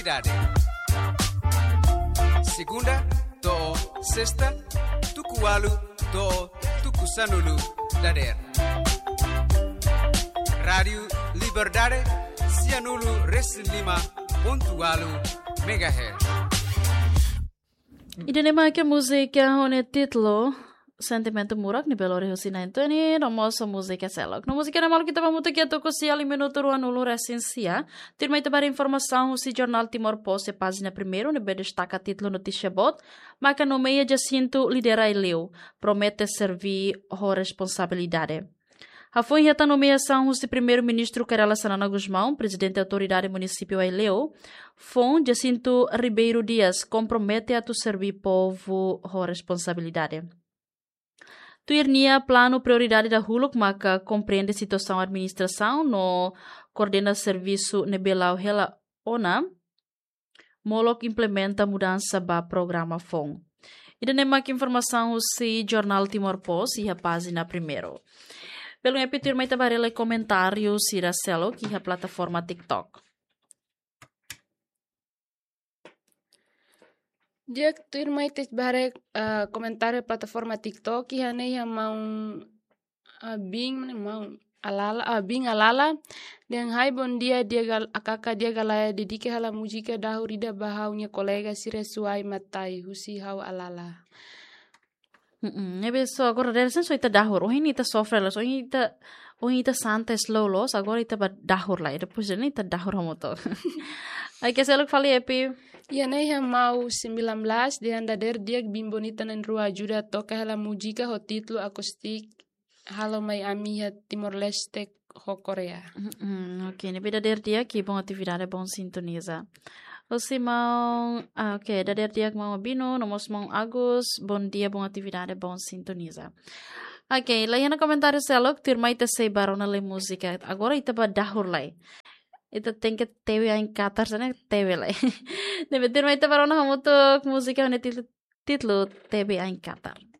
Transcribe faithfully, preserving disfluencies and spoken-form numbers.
Segunda, to sexta, tukualu, to tukusanulu, dader. Rádio Liberdade, Cianulu, Resilima, pontualu, megahertz. Idenema que música hone título Sentimento Murak ni Belo Rehusinento ni nomoso música selok. No música normal kita vamos ter que tocar se ali minuto ruan ulu recensia. Tirmai tabar informação si jornal Timor Poste página primeiro ne be destaca título notícia bot. Maca nomeia Jacinto lidera eleu. Promete servir ho responsabilidade. A foi a nomeação do primeiro-ministro Kerala Sanana Guzmão, presidente da autoridade municipal Aileu, foi Jacinto Ribeiro Dias compromete a tu servir povo com responsabilidade. Tuirnia plano prioridade da Huluk, maca compreende situação administração no coordena serviço nebelau hela ona, molok implementa mudança ba programa FON. E da nema que informação se jornal Timor Post e a página primeiro. Pelo repetir, mais tabarela comentários e racelo que é a plataforma TikTok. Dia que tu irmai tes bare comentário plataforma TikTok e ane yang mau bing mana mau alala bing alala dan hai bon dia dia gal akaka dia galaya dedike hala mujika dahurida bahaunya kolega siresuai matai husi hau alala. Mm, e so agora deve ser só ita dahur, oh ini ita sofre las, oh ini ita oh ini ita santa slow los, agora ita ba dahur lá, e depois ini ita dahur hamoto. Aí que selok fali epi. Ya nei yang mau sembilan belas dia dader dia bimbonita nen rua ajuda toca hala mujika ho titlu akustik halo mai ami ha Timor Leste ho Korea. Mm, ok, ne beda der dia que bom atividade bom sintoniza. Você mau, ah, ok, da der dia mau bino, nomos mau Agus, bom dia, bom atividade, bom sintoniza. Ok, lá na comentário selok, tirmai te sei barona le música, agora ita ba dahur lai. Ita tem que teve em Qatar, sana teve lai. Deve tirmai te barona hamuto música ne título teve em Qatar.